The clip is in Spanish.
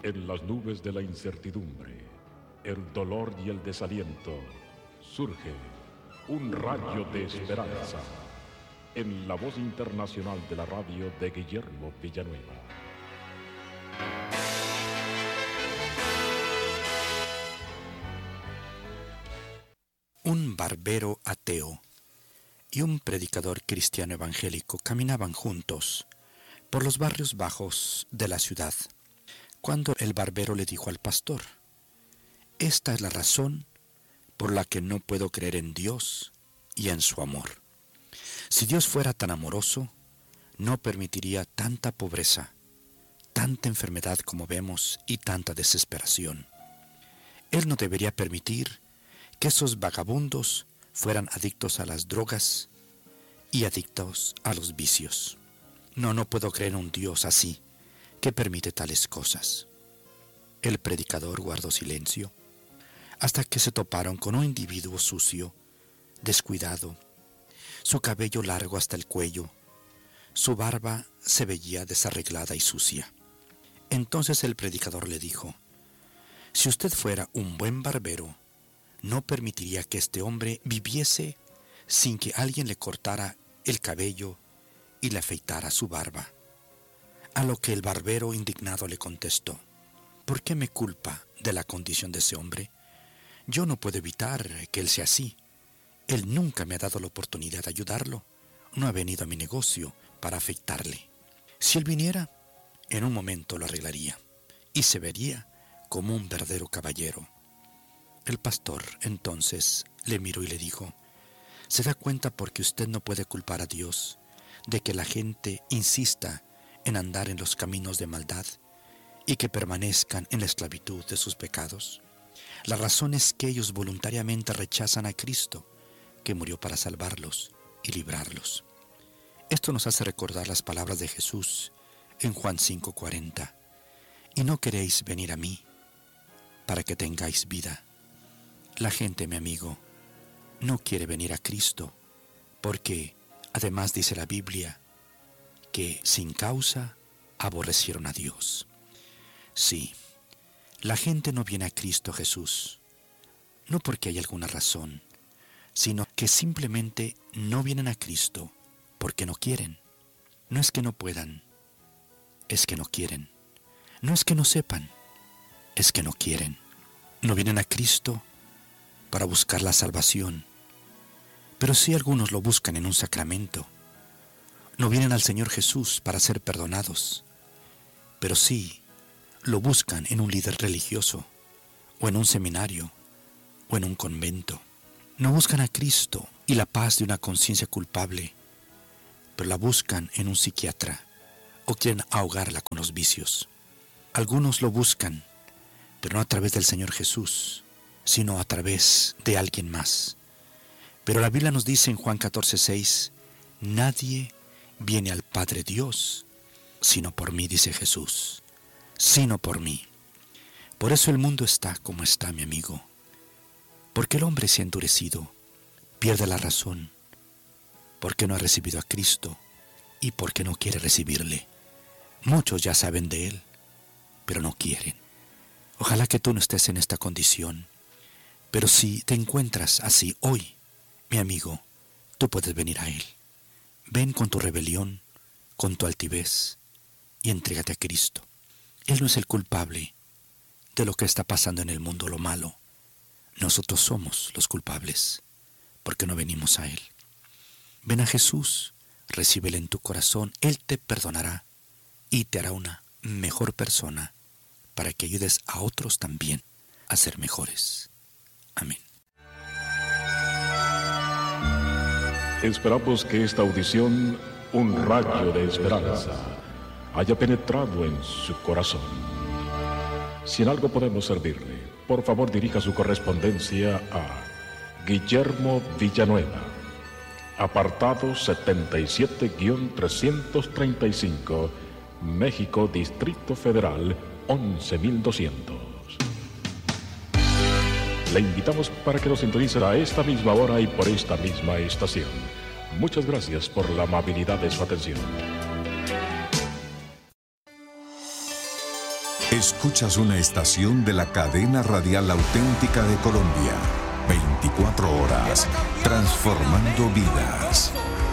En las nubes de la incertidumbre, el dolor y el desaliento, surge un rayo de esperanza en la voz internacional de la radio de Guillermo Villanueva. Un barbero ateo y un predicador cristiano evangélico caminaban juntos por los barrios bajos de la ciudad, cuando el barbero le dijo al pastor: «Esta es la razón por la que no puedo creer en Dios y en su amor. Si Dios fuera tan amoroso, no permitiría tanta pobreza, tanta enfermedad como vemos y tanta desesperación. Él no debería permitir que esos vagabundos fueran adictos a las drogas y adictos a los vicios. No puedo creer en un Dios así, que permite tales cosas». El predicador guardó silencio hasta que se toparon con un individuo sucio, descuidado, su cabello largo hasta el cuello, su barba se veía desarreglada y sucia. Entonces el predicador le dijo: «Si usted fuera un buen barbero, no permitiría que este hombre viviese sin que alguien le cortara el cabello y le afeitara su barba». A lo que el barbero indignado le contestó: «¿Por qué me culpa de la condición de ese hombre? Yo no puedo evitar que él sea así. Él nunca me ha dado la oportunidad de ayudarlo. No ha venido a mi negocio para afeitarle. Si él viniera, en un momento lo arreglaría y se vería como un verdadero caballero». El pastor entonces le miró y le dijo: «¿Se da cuenta por qué usted no puede culpar a Dios de que la gente insista en andar en los caminos de maldad y que permanezcan en la esclavitud de sus pecados? La razón es que ellos voluntariamente rechazan a Cristo, que murió para salvarlos y librarlos». Esto nos hace recordar las palabras de Jesús en Juan 5:40. «Y no queréis venir a mí para que tengáis vida». La gente, mi amigo, no quiere venir a Cristo porque, además dice la Biblia, que sin causa aborrecieron a Dios. Sí, la gente no viene a Cristo Jesús, no porque hay alguna razón, sino que simplemente no vienen a Cristo porque no quieren. No es que no puedan, es que no quieren. No es que no sepan, es que no quieren. No vienen a Cristo para buscar la salvación, pero sí algunos lo buscan en un sacramento. No vienen al Señor Jesús para ser perdonados, pero sí lo buscan en un líder religioso, o en un seminario, o en un convento. No buscan a Cristo y la paz de una conciencia culpable, pero la buscan en un psiquiatra, o quieren ahogarla con los vicios. Algunos lo buscan, pero no a través del Señor Jesús, sino a través de alguien más. Pero la Biblia nos dice en Juan 14:6, «Nadie viene al Padre Dios, sino por mí», dice Jesús, «sino por mí». Por eso el mundo está como está, mi amigo, porque el hombre se ha endurecido, pierde la razón, porque no ha recibido a Cristo y porque no quiere recibirle. Muchos ya saben de Él, pero no quieren. Ojalá que tú no estés en esta condición, pero si te encuentras así hoy, mi amigo, tú puedes venir a Él. Ven con tu rebelión, con tu altivez, y entrégate a Cristo. Él no es el culpable de lo que está pasando en el mundo, lo malo. Nosotros somos los culpables, porque no venimos a Él. Ven a Jesús, recíbele en tu corazón, Él te perdonará y te hará una mejor persona para que ayudes a otros también a ser mejores. Amén. Esperamos que esta audición, un rayo de esperanza, haya penetrado en su corazón. Si en algo podemos servirle, por favor dirija su correspondencia a Guillermo Villanueva, apartado 77-335, México, Distrito Federal, 11.200. Le invitamos para que nos sintonice a esta misma hora y por esta misma estación. Muchas gracias por la amabilidad de su atención. Escuchas una estación de la cadena radial auténtica de Colombia. 24 horas, transformando vidas.